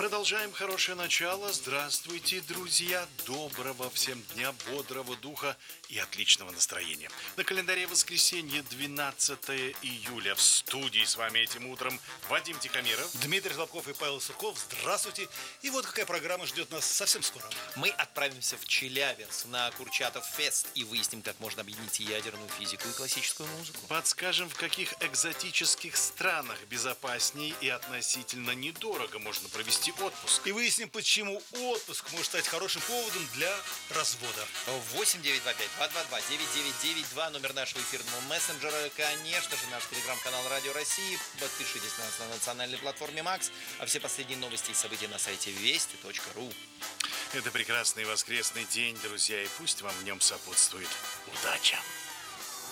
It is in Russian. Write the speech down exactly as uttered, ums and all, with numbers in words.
Продолжаем хорошее начало. Здравствуйте, друзья. Доброго всем дня, бодрого духа и отличного настроения. На календаре воскресенье, двенадцатое июля. В студии с вами этим утром Вадим Тихомиров, Дмитрий Хлопков и Павел Сурков. Здравствуйте. И вот какая программа ждет нас совсем скоро. Мы отправимся в Челябинск на Курчатов фест и выясним, как можно объединить ядерную физику и классическую музыку. Подскажем, в каких экзотических странах безопаснее и относительно недорого можно провести отпуск. И выясним, почему отпуск может стать хорошим поводом для развода. восемь девятьсот двадцать пять два два два девять девять девять два, номер нашего эфирного мессенджера. Конечно же, наш телеграм-канал Радио России. Подпишитесь на нас на национальной платформе Макс. А все последние новости и события на сайте вести точка ру. Это прекрасный воскресный день, друзья, и пусть вам в нем сопутствует удача.